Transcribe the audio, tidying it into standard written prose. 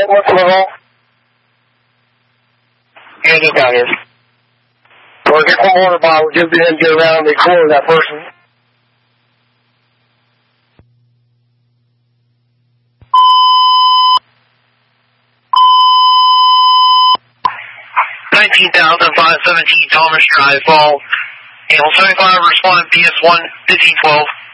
what's the hole? Yeah, just down here. Or get one water bottle, give the engine around the corner of that person. $19,517 Thomas Drive, Fall. Animal 75, responding PS1, 1512.